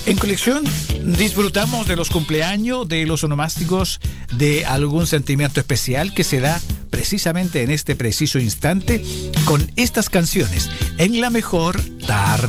En Conexión disfrutamos de los cumpleaños, de los onomásticos, de algún sentimiento especial que se da precisamente en este preciso instante con estas canciones en la mejor tarde.